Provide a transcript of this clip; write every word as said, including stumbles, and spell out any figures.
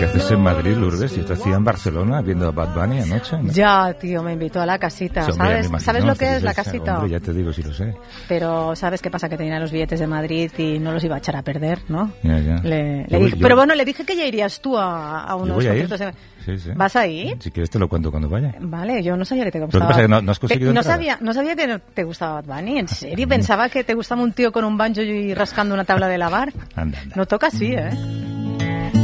¿qué haces en Madrid, Lourdes? Yo te hacía en Barcelona viendo a Bad Bunny anoche, ¿no? Ya, tío, me invitó a la casita, Sí, hombre, ¿sabes? me imagino, ¿Sabes lo que sí, es sí, la sí, casita? Hombre, ya te digo, si lo sé. Pero ¿sabes qué pasa? Que tenía los billetes de Madrid y no los iba a echar a perder, ¿no? Ya, ya. Le, Yo le voy- dije, yo- pero bueno, le dije que ya irías tú a, a Yo unos voy a ir. conciertos. de- Sí, sí. ¿Vas a ir? Si quieres te lo cuento cuando vaya. Vale, yo no sabía que te que gustaba. pasa es que no- no has conseguido Pe- no entrada. sabía, no sabía que no te gustaba Bad Bunny, en serio. Pensaba que te gustaba un tío con un banjo y rascando una tabla de lavar. Anda, anda. No toca así, ¿eh?